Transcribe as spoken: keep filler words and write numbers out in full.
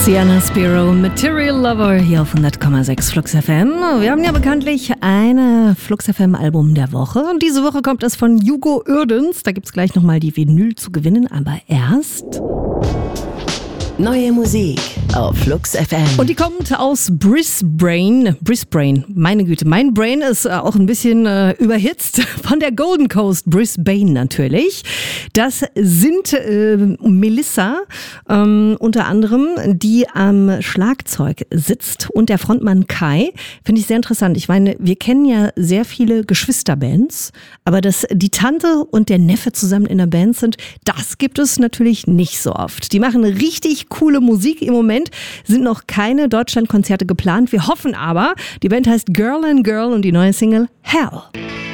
Sienna Spiro, Material Lover, hier auf hundert Komma sechs Flux F M. Wir haben ja bekanntlich eine Flux F M Album der Woche. Und diese Woche kommt es von Hugo Uerdens. Da gibt es gleich nochmal die Vinyl zu gewinnen, aber erst... Neue Musik auf Flux F M. Und die kommt aus Brisbane. Brisbane, meine Güte. Mein Brain ist äh, auch ein bisschen äh, überhitzt. Von der Golden Coast, Brisbane natürlich. Das sind äh, Melissa ähm, unter anderem, die am Schlagzeug sitzt, und der Frontmann Kai. Finde ich sehr interessant. Ich meine, wir kennen ja sehr viele Geschwisterbands, aber dass die Tante und der Neffe zusammen in der Band sind, das gibt es natürlich nicht so oft. Die machen richtig coole Musik. Im Moment sind noch keine Deutschlandkonzerte geplant. Wir hoffen aber, die Band heißt Girl and Girl und die neue Single Hell.